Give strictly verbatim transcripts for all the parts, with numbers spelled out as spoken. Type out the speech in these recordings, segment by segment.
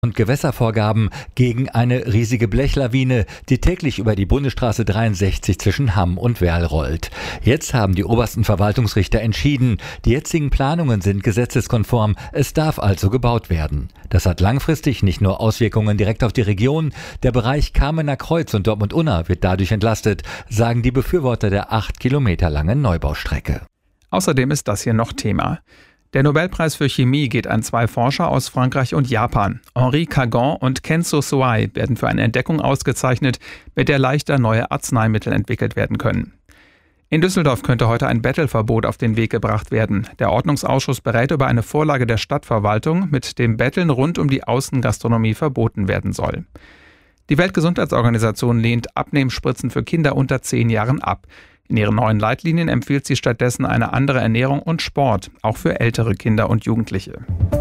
und Gewässervorgaben gegen eine riesige Blechlawine, die täglich über die Bundesstraße dreiundsechzig zwischen Hamm und Werl rollt. Jetzt haben die obersten Verwaltungsrichter entschieden, die jetzigen Planungen sind gesetzeskonform, es darf also gebaut werden. Das hat langfristig nicht nur Auswirkungen direkt auf die Region, der Bereich Kamener Kreuz und Dortmund-Unna wird dadurch entlastet, sagen die Befürworter der acht Kilometer langen Neubaustrecke. Außerdem ist das hier noch Thema. Der Nobelpreis für Chemie geht an zwei Forscher aus Frankreich und Japan. Henri Cagon und Kenzo Suai werden für eine Entdeckung ausgezeichnet, mit der leichter neue Arzneimittel entwickelt werden können. In Düsseldorf könnte heute ein Bettelverbot auf den Weg gebracht werden. Der Ordnungsausschuss berät über eine Vorlage der Stadtverwaltung, mit dem Betteln rund um die Außengastronomie verboten werden soll. Die Weltgesundheitsorganisation lehnt Abnehmspritzen für Kinder unter zehn Jahren ab. In ihren neuen Leitlinien empfiehlt sie stattdessen eine andere Ernährung und Sport, auch für ältere Kinder und Jugendliche.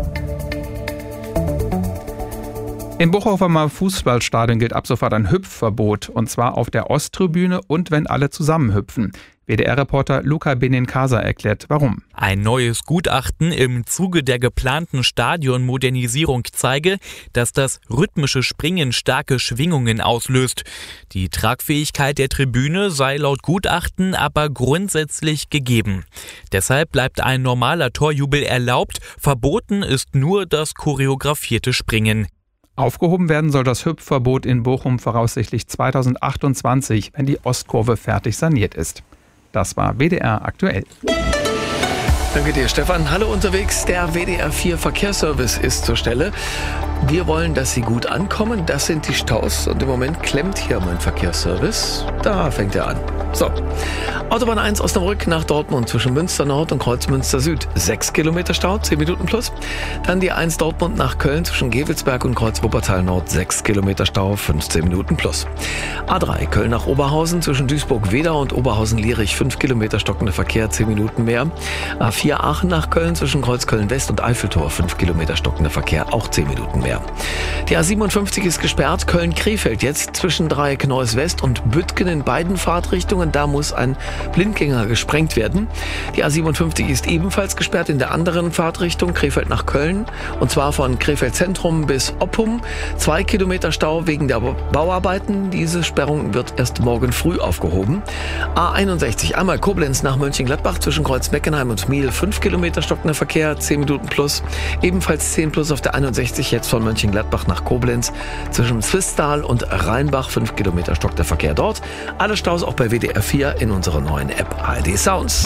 Im Bochumer Fußballstadion gilt ab sofort ein Hüpfverbot, und zwar auf der Osttribüne und wenn alle zusammen hüpfen. W D R-Reporter Luca Benincasa erklärt, warum. Ein neues Gutachten im Zuge der geplanten Stadionmodernisierung zeige, dass das rhythmische Springen starke Schwingungen auslöst. Die Tragfähigkeit der Tribüne sei laut Gutachten aber grundsätzlich gegeben. Deshalb bleibt ein normaler Torjubel erlaubt, verboten ist nur das choreografierte Springen. Aufgehoben werden soll das Hüpfverbot in Bochum voraussichtlich zweitausendachtundzwanzig, wenn die Ostkurve fertig saniert ist. Das war W D R aktuell. Danke dir, Stefan. Hallo unterwegs, der W D R vier Verkehrsservice ist zur Stelle. Wir wollen, dass Sie gut ankommen. Das sind die Staus und im Moment klemmt hier mein Verkehrsservice. Da fängt er an. So, Autobahn eins Osnabrück nach Dortmund zwischen Münster Nord und Kreuzmünster Süd. sechs Kilometer Stau, zehn Minuten plus. Dann die eins Dortmund nach Köln zwischen Gevelsberg und Kreuz Wuppertal Nord. sechs Kilometer Stau, fünfzehn Minuten plus. A drei Köln nach Oberhausen zwischen Duisburg-Wedau und Oberhausen-Lierich. fünf Kilometer stockender Verkehr, zehn Minuten mehr. A vier Aachen nach Köln zwischen Kreuz Köln-West und Eiffeltor. fünf Kilometer stockender Verkehr, auch zehn Minuten mehr. Die A siebenundfünfzig ist gesperrt. Köln-Krefeld jetzt zwischen Dreieck Neuss West und Büttgen in beiden Fahrtrichtungen. Da muss ein Blindgänger gesprengt werden. Die A siebenundfünfzig ist ebenfalls gesperrt in der anderen Fahrtrichtung, Krefeld nach Köln. Und zwar von Krefeld Zentrum bis Oppum. Zwei Kilometer Stau wegen der Bauarbeiten. Diese Sperrung wird erst morgen früh aufgehoben. A einundsechzig einmal Koblenz nach Mönchengladbach zwischen Kreuz Meckenheim und Miel. fünf Kilometer stockender Verkehr, zehn Minuten plus. Ebenfalls zehn plus auf der einundsechzig jetzt von Mönchengladbach nach Koblenz zwischen Zwisttal und Rheinbach. fünf Kilometer stockender Verkehr dort. Alle Staus auch bei W D R vier in unserer neuen App A R D Sounds.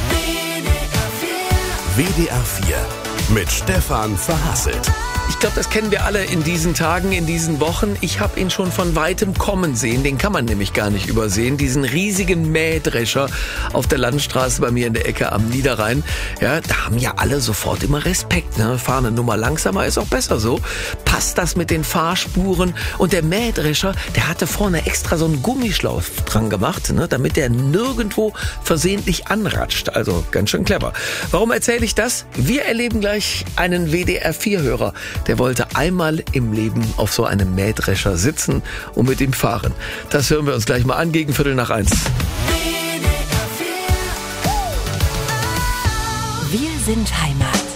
W D R vier mit Stefan Verhasselt. Ich glaube, das kennen wir alle in diesen Tagen, in diesen Wochen. Ich habe ihn schon von weitem kommen sehen. Den kann man nämlich gar nicht übersehen. Diesen riesigen Mähdrescher auf der Landstraße bei mir in der Ecke am Niederrhein. Ja, da haben ja alle sofort immer Respekt. Ne? Fahren eine Nummer langsamer, ist auch besser so. Passt das mit den Fahrspuren? Und der Mähdrescher, der hatte vorne extra so einen Gummischlauch dran gemacht, ne? Damit der nirgendwo versehentlich anratscht. Also ganz schön clever. Warum erzähle ich das? Wir erleben gleich einen W D R vier Hörer. Der wollte einmal im Leben auf so einem Mähdrescher sitzen und mit ihm fahren. Das hören wir uns gleich mal an, gegen Viertel nach eins. Wir sind Heimat.